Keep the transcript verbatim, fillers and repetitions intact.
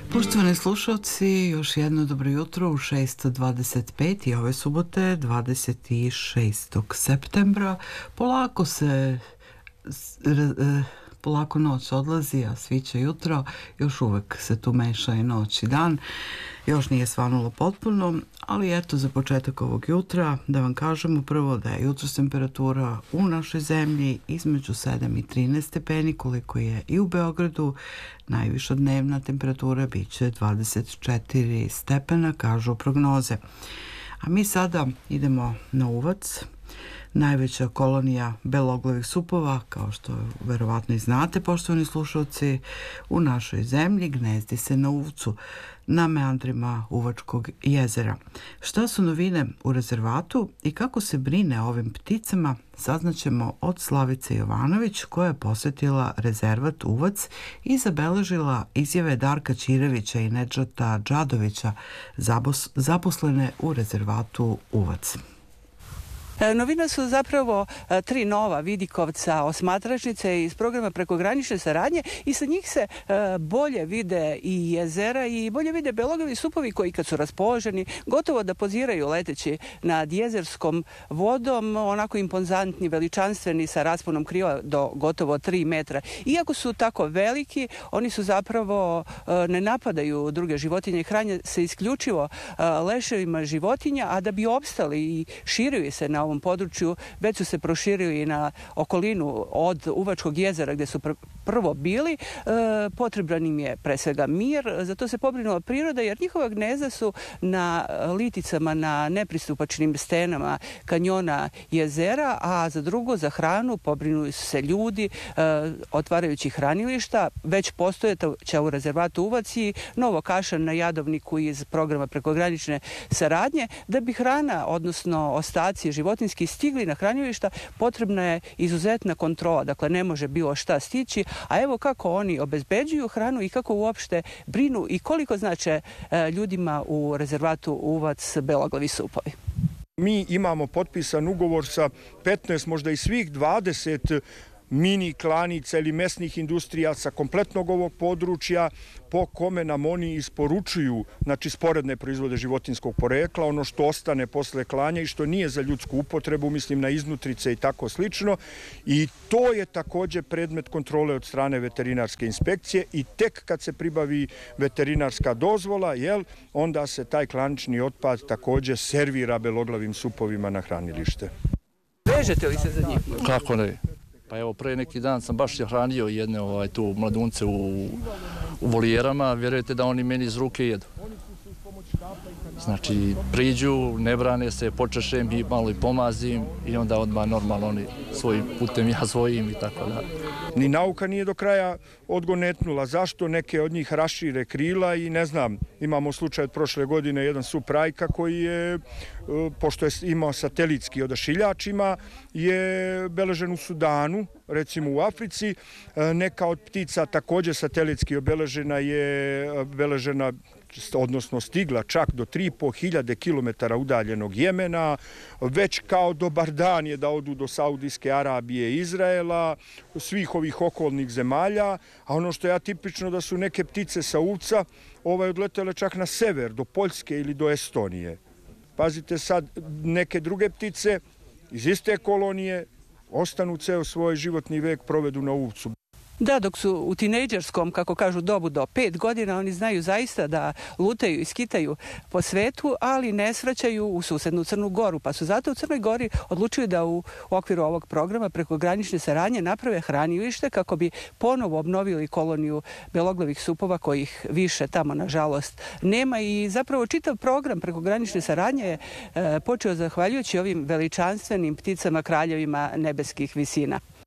Poštovani slušalci, još jedno dobro jutro u šest dvadeset pet i ove subote dvadeset šestog septembra. Polako se polako noć odlazi, a sviće jutro. Još uvek se tu meša i noć i dan. Još nije svanulo potpuno, ali eto za početak ovog jutra da vam kažemo prvo da je jutros temperatura u našoj zemlji između sedam i trinaest stepeni, koliko je i u Beogradu. Najviša dnevna temperatura bit će dvadeset četiri stepena, kažu prognoze. A mi sada idemo na Uvac. Najveća kolonija beloglavih supova, kao što verovatno i znate, poštovani slušalci, u našoj zemlji gnezdi se na Uvcu, na meandrima Uvačkog jezera. Šta su novine u rezervatu i kako se brine o ovim pticama, saznaćemo od Slavice Jovanović, koja je posetila rezervat Uvac i zabeležila izjave Darka Ćirevića i Nedžata Džadovića, zaposlene u rezervatu Uvac. Novina su zapravo tri nova vidikovca osmatračnice iz programa prekogranične saradnje i sa njih se bolje vide i jezera i bolje vide beloglavi supovi koji kad su raspoloženi gotovo da poziraju leteći nad jezerskom vodom, onako impozantni, veličanstveni sa rasponom krila do gotovo tri metra. Iako su tako veliki, oni su zapravo ne napadaju druge životinje, hranje se isključivo leševima životinja, a da bi opstali i širili se na ovom području, već su se proširili na okolinu od Uvačkog jezera gdje su pr prvo bili. E, potreban im je pre svega mir, zato se pobrinula priroda jer njihova gnezda su na liticama, na nepristupačnim stenama kanjona jezera, a za drugo, za hranu pobrinuli su se ljudi, e, otvarajući hranilišta. Već postojeća u rezervatu Uvac i novo kašan na Jadovniku iz programa prekogranične saradnje. Da bi hrana, odnosno ostaci životinski stigli na hranilišta, potrebna je izuzetna kontrola, dakle ne može bilo šta stići, a evo kako oni obezbeđuju hranu i kako uopšte brinu i koliko znače e, ljudima u rezervatu Uvac beloglavi supovi. Mi imamo potpisan ugovor sa petnaest, možda i svih dvadeset mini klanica ili mesnih industrija sa kompletnog ovog područja po kome nam oni isporučuju, znači sporedne proizvode životinskog porekla, ono što ostane posle klanja i što nije za ljudsku upotrebu, mislim na iznutrice i tako slično. I to je također predmet kontrole od strane veterinarske inspekcije i tek kad se pribavi veterinarska dozvola, jel, onda se taj klanični otpad također servira beloglavim supovima na hranilište. Vežete li se za njih? Kako ne? Pa evo, pre neki dan sam baš hranio jedne ovaj, tu mladunce u, u volijerama, vjerujete da oni meni iz ruke jedu. Znači, priđu, ne brane se, počešem i malo i pomazim i onda odmah normalno oni svojim putem, ja svojim i tako da. Ni nauka nije do kraja odgonetnula zašto neke od njih rašire krila i ne znam, imamo slučaj od prošle godine, jedan sup rajka koji je, pošto je imao satelitski odašiljač, ima, je beležen u Sudanu, recimo u Africi. Neka od ptica također satelitski obeležena je beležena, odnosno stigla čak do tri i po hiljade kilometara udaljenog Jemena, već kao dobar dan je da odu do Saudijske Arabije i Izraela, svih ovih okolnih zemalja, a ono što je atipično da su neke ptice sa Uvca ovaj, odletele čak na sever, do Poljske ili do Estonije. Pazite sad, neke druge ptice iz iste kolonije ostanu ceo svoj životni vek provedu na Uvcu. Da, dok su u tinejdžerskom, kako kažu, dobu do pet godina, oni znaju zaista da lutaju i skitaju po svetu, ali ne svraćaju u susednu Crnu Goru. Pa su zato u Crnoj Gori odlučili da u okviru ovog programa prekogranične saradnje naprave hranilište kako bi ponovo obnovili koloniju beloglavih supova kojih više tamo, nažalost, nema. I zapravo čitav program prekogranične saradnje je e, počeo zahvaljujući ovim veličanstvenim pticama kraljevima nebeskih visina.